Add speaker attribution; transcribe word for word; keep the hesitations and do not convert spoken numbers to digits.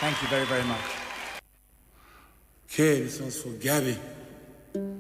Speaker 1: Thank you very, very much.
Speaker 2: Okay, this one's for Gabby.